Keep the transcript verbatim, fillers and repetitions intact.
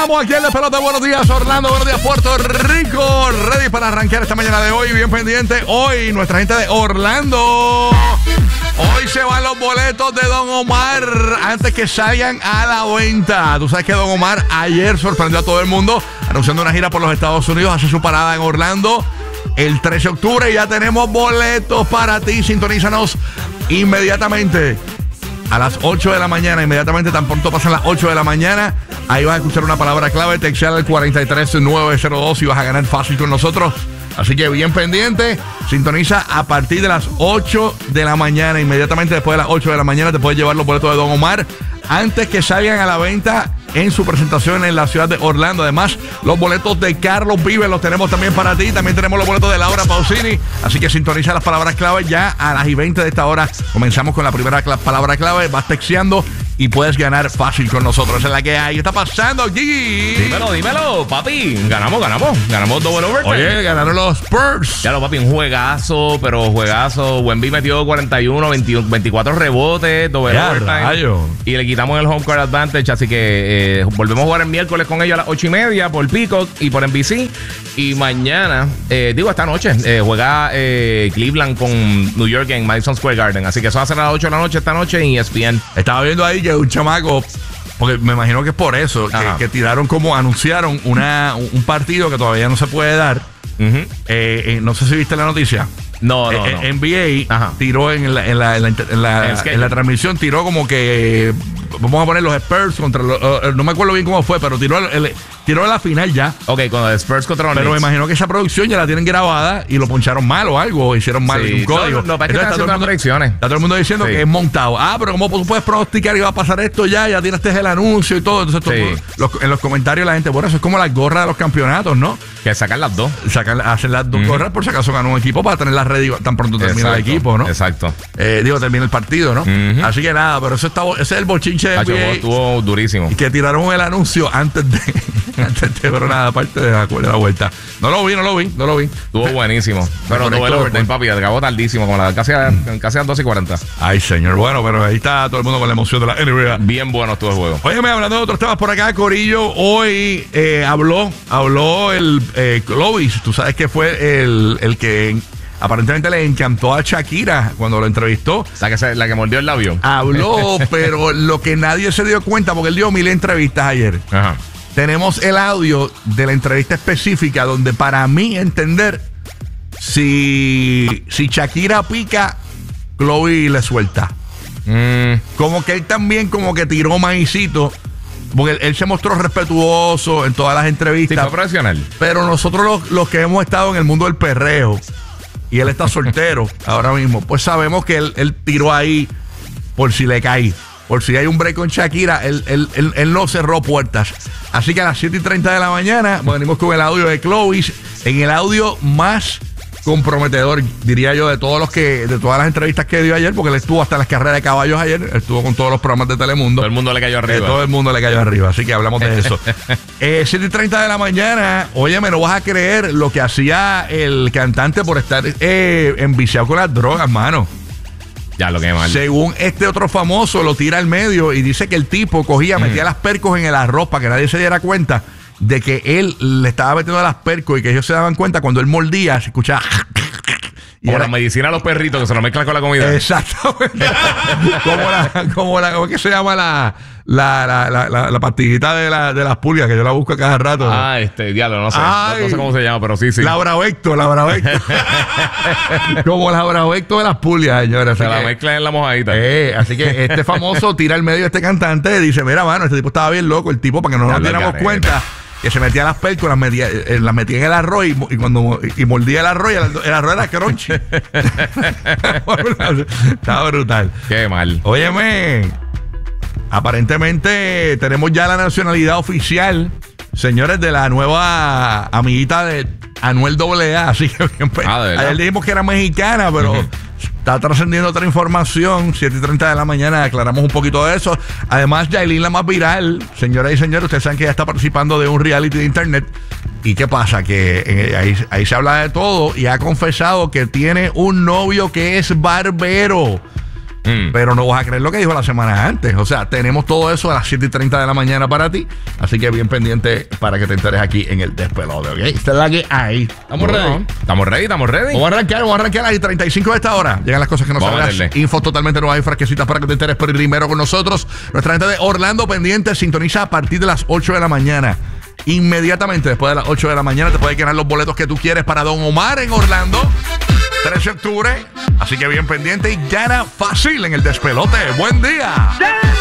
Estamos aquí en la pelota. Buenos días, Orlando. Buenos días, Puerto Rico. Ready para arrancar esta mañana de hoy. Bien pendiente. Hoy, nuestra gente de Orlando. Hoy se van los boletos de Don Omar antes que salgan a la venta. Tú sabes que Don Omar ayer sorprendió a todo el mundo anunciando una gira por los Estados Unidos. Hace su parada en Orlando el trece de octubre. Ya tenemos boletos para ti. Sintonízanos inmediatamente a las ocho de la mañana. Inmediatamente, tan pronto pasan las ocho de la mañana, ahí vas a escuchar una palabra clave. Textear al cuatro tres nueve cero dos y vas a ganar fácil con nosotros. Así que bien pendiente. Sintoniza a partir de las ocho de la mañana. Inmediatamente después de las ocho de la mañana te puedes llevar los boletos de Don Omar antes que salgan a la venta en su presentación en la ciudad de Orlando. Además, los boletos de Carlos Vives los tenemos también para ti. También tenemos los boletos de Laura Pausini. Así que sintoniza las palabras clave. Ya a las y veinte de esta hora comenzamos con la primera cl- palabra clave. Vas texteando y puedes ganar fácil con nosotros. Es la que hay. ¿Qué está pasando, Gigi? Dímelo, dímelo, papi. Ganamos, ganamos. Ganamos double overtime. Oye, ganaron los Spurs. Ya lo, papi, un juegazo, pero juegazo. Wemby metió cuarenta y uno, veintiuno, veinticuatro rebotes, double Ya, overtime. rayo. Y le quitamos el home court advantage. Así que eh, volvemos a jugar el miércoles con ellos a las ocho y media por Peacock y por N B C. Y mañana, eh, digo, esta noche, eh, juega eh, Cleveland con New York en Madison Square Garden. Así que eso va a ser a las ocho de la noche esta noche en E S P N. Estaba viendo ahí que un chamaco, porque me imagino que es por eso, que, que tiraron como anunciaron una, un partido que todavía no se puede dar. Uh-huh. eh, eh, no sé si viste la noticia. No, no, eh, no. N B A Ajá. tiró en la, en, la, en, la, en, la, El en la transmisión, tiró como que, vamos a poner los Spurs contra los, uh, no me acuerdo bien cómo fue, pero tiró el, el, tiró la final ya. Ok, con los Spurs contra los Pero me Knicks. imagino que esa producción ya la tienen grabada y lo poncharon mal o algo, o hicieron mal Sí, un código. no, no, es que Entonces, están está, todo haciendo el las mundo, predicciones. está todo el mundo diciendo Sí. que es montado. Ah, pero como tú puedes pronosticar que va a pasar esto ya, ya tiraste el anuncio y todo. Entonces, todo, Sí. los, en los comentarios la gente, bueno, eso es como las gorras de los campeonatos, ¿no? Que sacan las dos. Sacan, hacen las dos Ujú. gorras por si acaso ganó un equipo para tener las ready tan pronto termina el Exacto, equipo, ¿no? Exacto. Eh, digo, termina el partido, ¿no? Ujú. Así que nada, pero eso está, ese es el bochinche de Hacho, N B A, estuvo durísimo. que tiraron el anuncio antes de, antes de, pero nada, aparte de la, de la vuelta. No lo vi, no lo vi, no lo vi. Estuvo buenísimo. Pero conectó tuve el overtime, después. papi. Acabó tardísimo, como la, casi, a, casi a las doce y cuarenta. Ay, señor, bueno, pero ahí está todo el mundo con la emoción de la N B A. Bien bueno estuvo el juego. Óyeme, hablando de otros temas por acá, Corillo, hoy eh, habló, habló el eh, Clovis, tú sabes que fue el, el que aparentemente le encantó a Shakira cuando lo entrevistó. La que, se, la que mordió el labio. Habló, pero lo que nadie se dio cuenta, porque él dio mil entrevistas ayer. Ajá. Tenemos el audio de la entrevista específica donde, para mí entender, si, si Shakira pica, Chloe le suelta. Mm, Como que él también como que tiró maicito, porque él, él se mostró respetuoso en todas las sí, entrevistas. fue profesional. Pero nosotros los, los que hemos estado en el mundo del perreo, y él está soltero ahora mismo, pues sabemos que él, él tiró ahí por si le cae. Por si hay un break con Shakira, él, él, él, él no cerró puertas. Así que a las siete y treinta de la mañana venimos con el audio de Clovis, en el audio más comprometedor, diría yo, de todos los que, de todas las entrevistas que dio ayer, porque él estuvo hasta en las carreras de caballos ayer, él estuvo con todos los programas de Telemundo. Todo el mundo le cayó Eh, arriba. todo el mundo le cayó arriba, así que hablamos de eso. eh, siete y treinta de la mañana, óyeme, no vas a creer lo que hacía el cantante por estar eh, enviciado con las drogas, mano. Ya, lo que mal. Según este otro famoso, lo tira al medio y dice que el tipo cogía, metía las percos en el arroz para que nadie se diera cuenta de que él le estaba metiendo las percos y que ellos se daban cuenta cuando él mordía, se escuchaba. Y Como era- la medicina a los perritos que se lo mezclan con la comida. Exactamente. como la, como la, ¿cómo es que se llama la, la, la, la, la, la pastillita de, la, de las pulgas que yo la busco a cada rato? Ah, este, diablo, no sé. Ay. No, no sé cómo se llama, pero sí, sí. La Bravecto, la Bravecto. como la Bravecto de las pulgas, señores. Se Así la que- mezclan en la mojadita. Eh, así que este famoso tira al medio de este cantante y dice, mira, mano, este tipo estaba bien loco, el tipo, para que no Ya nos lo diéramos gané. cuenta, que se metía las percos, las metía, eh, las metía en el arroz y, y cuando y mordía el arroz, y el, el arroz era crunchy. Estaba brutal. Qué mal. Óyeme, aparentemente tenemos ya la nacionalidad oficial, señores, de la nueva amiguita de Anuel doble A. Así que Ah, ¿de verdad? ayer dijimos que era mexicana, pero Ujú. está trascendiendo otra información. siete y treinta de la mañana aclaramos un poquito de eso. Además, Yailin, la más viral, señoras y señores, ustedes saben que ya está participando de un reality de internet. ¿Y qué pasa? Que eh, ahí, ahí se habla de todo y ha confesado que tiene un novio que es barbero. Mm. Pero no vas a creer lo que dijo la semana antes. O sea, tenemos todo eso a las siete y treinta de la mañana para ti. Así que bien pendiente para que te enteres aquí en el despelote, ¿ok? Esta es la que hay. ¿Estamos ready? Estamos ready, estamos ready. Vamos a arrancar, vamos a arrancar a las treinta y cinco de esta hora. Llegan las cosas que no sabes. Info totalmente nuevas y fresquecitas para que te enteres primero con nosotros. Nuestra gente de Orlando pendiente sintoniza a partir de las ocho de la mañana. Inmediatamente después de las ocho de la mañana te puedes ganar los boletos que tú quieres para Don Omar en Orlando. trece de octubre. Así que bien pendiente y gana fácil en el despelote. ¡Buen día!